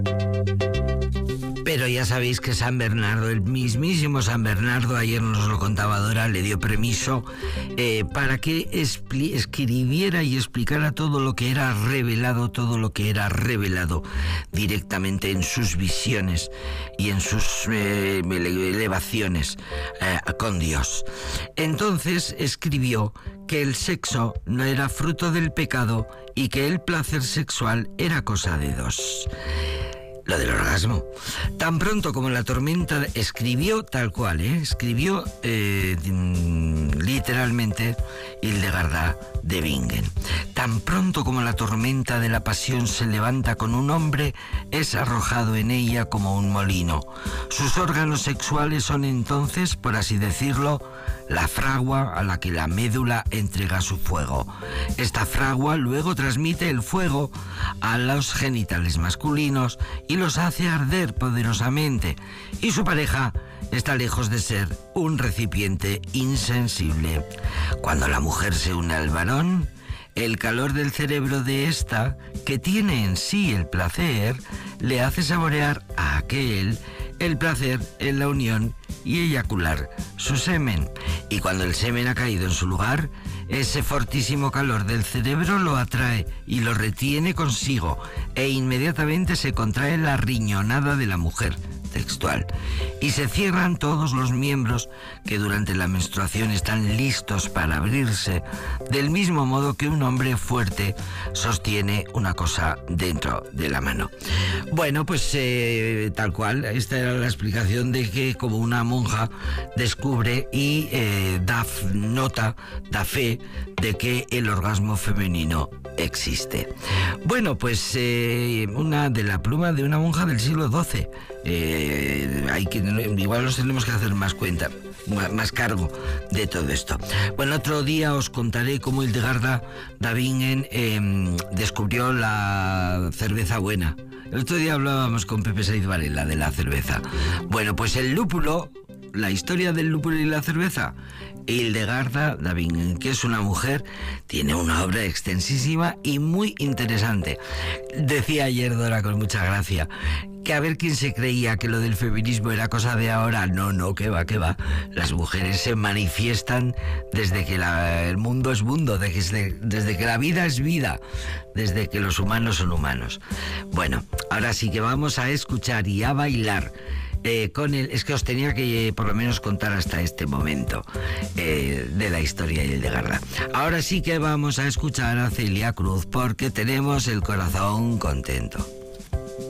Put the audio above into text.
Pero ya sabéis que San Bernardo, el mismísimo San Bernardo, ayer nos lo contaba Dora, le dio permiso para que escribiera y explicara todo lo que era revelado directamente en sus visiones y en sus elevaciones con Dios. Entonces escribió que el sexo no era fruto del pecado y que el placer sexual era cosa de dos. Lo del orgasmo. Tan pronto como la tormenta, escribió tal cual, escribió literalmente Hildegard de Bingen. Tan pronto como la tormenta de la pasión se levanta con un hombre, es arrojado en ella como un molino. Sus órganos sexuales son entonces, por así decirlo, la fragua a la que la médula entrega su fuego. Esta fragua luego transmite el fuego a los genitales masculinos y los hace arder poderosamente, y su pareja está lejos de ser un recipiente insensible. Cuando la mujer se une al varón, el calor del cerebro de ésta, que tiene en sí el placer, le hace saborear a aquel el placer en la unión y eyacular su semen. Y cuando el semen ha caído en su lugar, ese fortísimo calor del cerebro lo atrae y lo retiene consigo, e inmediatamente se contrae la riñonada de la mujer, textual, y se cierran todos los miembros que durante la menstruación están listos para abrirse, del mismo modo que un hombre fuerte sostiene una cosa dentro de la mano. Bueno, pues tal cual, esta era la explicación de que como una monja descubre y da fe de que el orgasmo femenino existe. Bueno, pues una de la pluma de una monja del siglo XII. Igual nos tenemos que hacer más cuenta, más cargo de todo esto. Bueno, otro día os contaré cómo Hildegard de Bingen descubrió la cerveza buena. El otro día hablábamos con Pepe Saiz Varela de la cerveza. Bueno, pues el lúpulo, la historia del lúpulo y la cerveza. Hildegard de Bingen, que es una mujer, tiene una obra extensísima y muy interesante. Decía ayer Dora con mucha gracia que a ver quién se creía que lo del feminismo era cosa de ahora. No, que va. Las mujeres se manifiestan desde que el mundo es mundo, desde que la vida es vida, desde que los humanos son humanos. Bueno, ahora sí que vamos a escuchar y a bailar es que os tenía que por lo menos contar hasta este momento de la historia de Hildegard. Ahora sí que vamos a escuchar a Celia Cruz porque tenemos el corazón contento.